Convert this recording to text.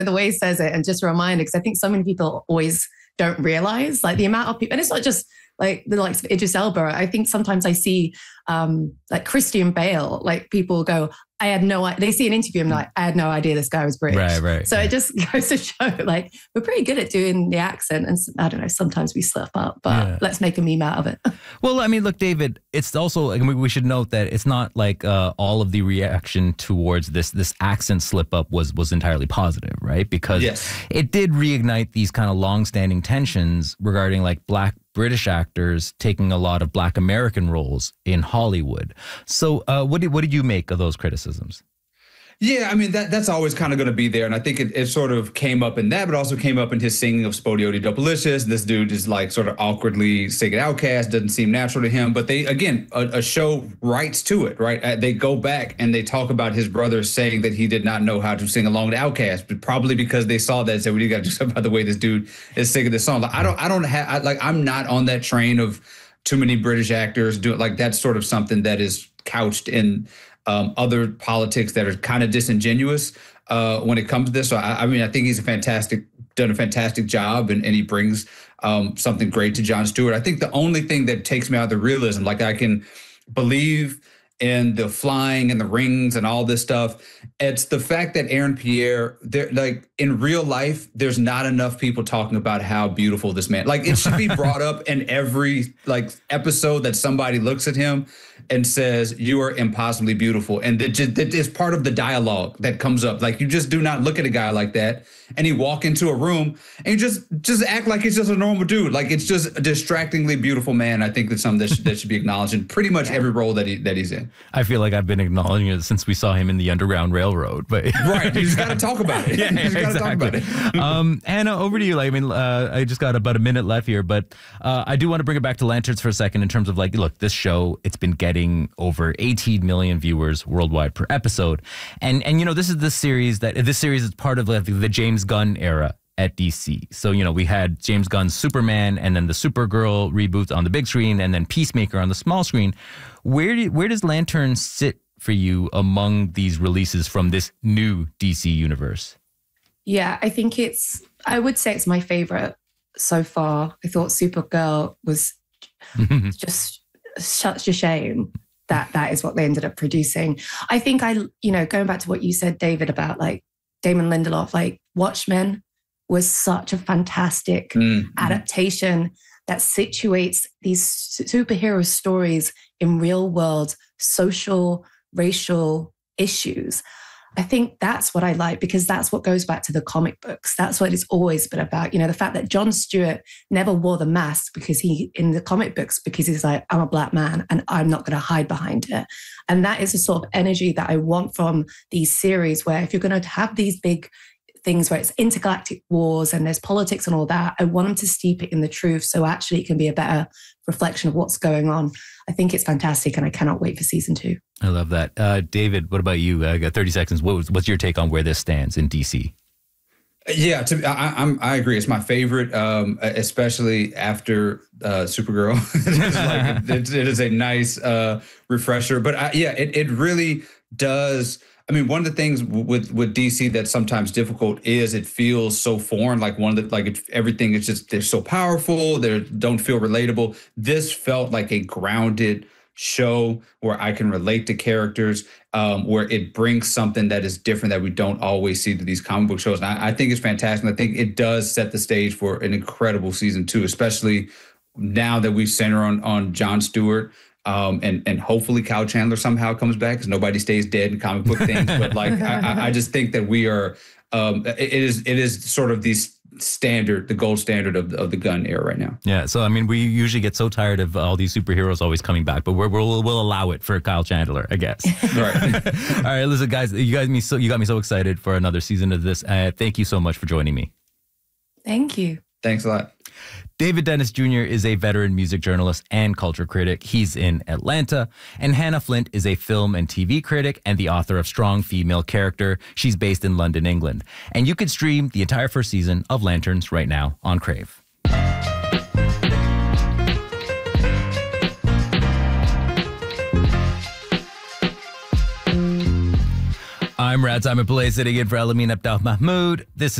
the way he says it and just remind, because I think so many people always don't realize like the amount of people, and it's not just like the likes of Idris Elba. I think sometimes I see like Christian Bale, like people go, I had no idea. They see an interview and like, I had no idea this guy was British. Right. So it just goes to show like we're pretty good at doing the accent. And I don't know, sometimes we slip up, but let's make a meme out of it. Well, I mean, look, David, it's also, we should note that it's not like all of the reaction towards this accent slip up was entirely positive, right? Because it did reignite these kind of long-standing tensions regarding like Black British actors taking a lot of Black American roles in Hollywood. So what did you make of those criticisms? Yeah, I mean, that's always kind of going to be there. And I think it sort of came up in that, but also came up in his singing of Spodiote Doublelicious. This dude is like sort of awkwardly singing Outkast, doesn't seem natural to him. But they, again, a show writes to it, right? They go back and they talk about his brother saying that he did not know how to sing along to Outkast, but probably because they saw that and said, well, you got to do something about the way this dude is singing this song. Like, I'm not on that train of too many British actors doing like that's sort of something that is couched in other politics that are kind of disingenuous when it comes to this. So, I mean, I think he's done a fantastic job and he brings something great to Jon Stewart. I think the only thing that takes me out of the realism, like I can believe in the flying and the rings and all this stuff. It's the fact that Aaron Pierre, like in real life, there's not enough people talking about how beautiful this man. Like it should be brought up in every like episode that somebody looks at him and says, "You are impossibly beautiful," and that is part of the dialogue that comes up. Like you just do not look at a guy like that, and he walk into a room and you just act like he's just a normal dude. Like it's just a distractingly beautiful man. I think that's something that should be acknowledged in pretty much every role that he's in. I feel like I've been acknowledging it since we saw him in the Underground Railroad, but right, you just got to talk about it. Yeah, exactly. Hannah, over to you. I mean, I just got about a minute left here, but I do want to bring it back to Lanterns for a second in terms of like, look, this show, it's been getting over 18 million viewers worldwide per episode, and you know, this series is part of like the James Gunn era at DC. So, you know, we had James Gunn's Superman and then the Supergirl reboot on the big screen and then Peacemaker on the small screen. Where does Lanterns sit for you among these releases from this new DC universe? Yeah, I would say it's my favorite so far. I thought Supergirl was just such a shame that is what they ended up producing. I think going back to what you said, David, about like Damon Lindelof, like Watchmen was such a fantastic adaptation that situates these superhero stories in real world social, racial issues. I think that's what I like, because that's what goes back to the comic books. That's what it's always been about. You know, the fact that Jon Stewart never wore the mask because in the comic books, because he's like, I'm a Black man and I'm not going to hide behind it. And that is the sort of energy that I want from these series, where if you're going to have these big things where it's intergalactic wars and there's politics and all that, I want them to steep it in the truth so actually it can be a better reflection of what's going on. I think it's fantastic and I cannot wait for season 2. I love that. David, what about you? I got 30 seconds. What's your take on where this stands in DC? Yeah, I agree. It's my favorite, especially after Supergirl. It is a nice refresher. But it really does. I mean, one of the things with DC that's sometimes difficult is it feels so foreign. Like everything is just, they're so powerful. They don't feel relatable. This felt like a grounded show where I can relate to characters, where it brings something that is different that we don't always see to these comic book shows. And I think it's fantastic. I think it does set the stage for an incredible season 2, especially now that we center on Jon Stewart. And hopefully Kyle Chandler somehow comes back, because nobody stays dead in comic book things. But like, I just think that we are, it is sort of the gold standard of the Gunn era right now. Yeah. So, I mean, we usually get so tired of all these superheroes always coming back, but we'll allow it for Kyle Chandler, I guess. Right. All right, listen, guys, you got me so excited for another season of this. Thank you so much for joining me. Thank you. Thanks a lot. David Dennis Jr. is a veteran music journalist and culture critic. He's in Atlanta. And Hannah Flint is a film and TV critic and the author of Strong Female Character. She's based in London, England. And you can stream the entire first season of Lanterns right now on Crave. I'm I'm Rad Simon Pillay sitting in for Elamine Abdel Mahmoud. This is